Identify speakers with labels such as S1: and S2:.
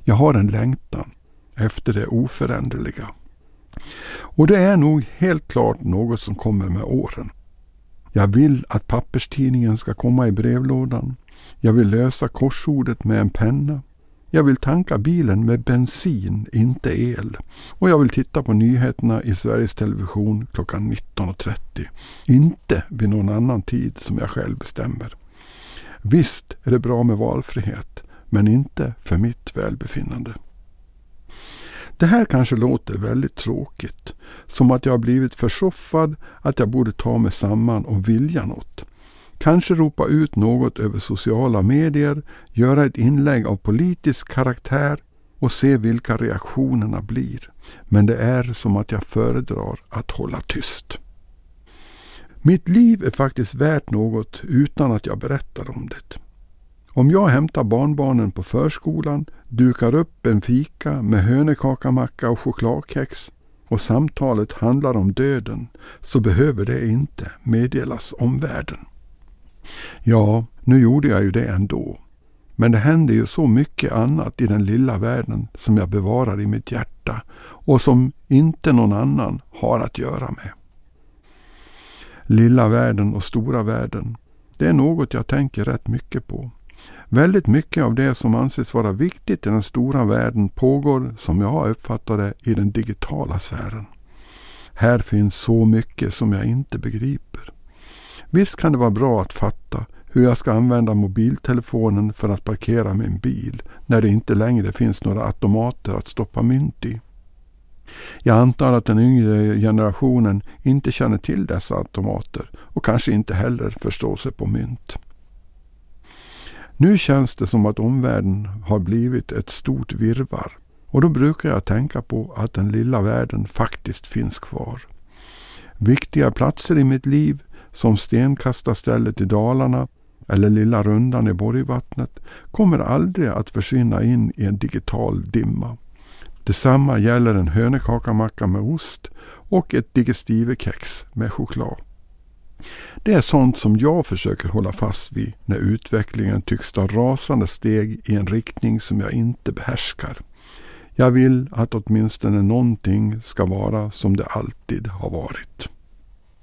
S1: Jag har en längtan efter det oföränderliga. Och det är nog helt klart något som kommer med åren. Jag vill att papperstidningen ska komma i brevlådan. Jag vill lösa korsordet med en penna. Jag vill tanka bilen med bensin, inte el. Och jag vill titta på nyheterna i Sveriges Television klockan 19.30. Inte vid någon annan tid som jag själv bestämmer. Visst är det bra med valfrihet, men inte för mitt välbefinnande. Det här kanske låter väldigt tråkigt. Som att jag har blivit försoffad, att jag borde ta mig samman och vilja något. Kanske ropa ut något över sociala medier, göra ett inlägg av politisk karaktär och se vilka reaktionerna blir. Men det är som att jag föredrar att hålla tyst. Mitt liv är faktiskt värt något utan att jag berättar om det. Om jag hämtar barnbarnen på förskolan, dukar upp en fika med hönökakamacka och chokladkex och samtalet handlar om döden, så behöver det inte meddelas omvärlden. Ja, nu gjorde jag ju det ändå. Men det händer ju så mycket annat i den lilla världen som jag bevarar i mitt hjärta och som inte någon annan har att göra med. Lilla världen och stora världen, det är något jag tänker rätt mycket på. Väldigt mycket av det som anses vara viktigt i den stora världen pågår, som jag har uppfattat det, i den digitala sfären. Här finns så mycket som jag inte begriper. Visst kan det vara bra att fatta hur jag ska använda mobiltelefonen för att parkera min bil när det inte längre finns några automater att stoppa mynt i. Jag antar att den yngre generationen inte känner till dessa automater och kanske inte heller förstår sig på mynt. Nu känns det som att omvärlden har blivit ett stort virrvarr och då brukar jag tänka på att den lilla världen faktiskt finns kvar. Viktiga platser i mitt liv som stenkastarstället i Dalarna eller lilla rundan i Borgvattnet kommer aldrig att försvinna in i en digital dimma. Detsamma gäller en hönökakamacka med ost och ett digestivekex med choklad. Det är sånt som jag försöker hålla fast vid när utvecklingen tycks ta rasande steg i en riktning som jag inte behärskar. Jag vill att åtminstone någonting ska vara som det alltid har varit.